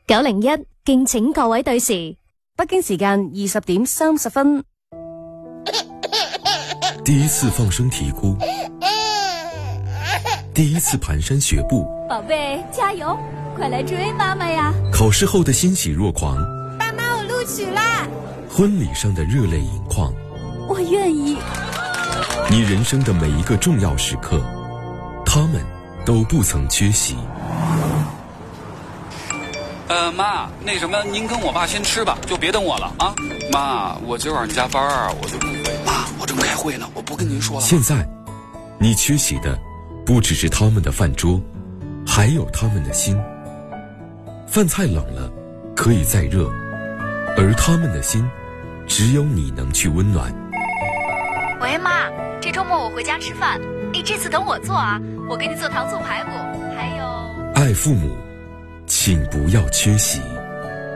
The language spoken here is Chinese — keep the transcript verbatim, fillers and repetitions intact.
九零一，敬請各位對時。 北京時間二十點三十分。 第一次放聲啼哭，第一次蹣跚學步， 寶貝加油，快來追媽媽呀！ 考試後的欣喜若狂， 爸媽我錄取啦！ 婚禮上的熱淚盈眶， 我願意。 你人生的每一個重要時刻，他們都不曾缺席。 呃，媽，那什麼，您跟我爸先吃吧，就別等我了啊。媽，我今晚上加班啊，我就不回。媽，我正開會呢，我不跟您說了。 現在，你缺席的不只是他們的飯桌，還有他們的心。飯菜冷了，可以再熱，而他們的心，只有你能去溫暖。 喂，媽，這周末我回家吃飯，你這次等我做啊，我給你做糖醋排骨，還有…… 愛父母，請不要缺席。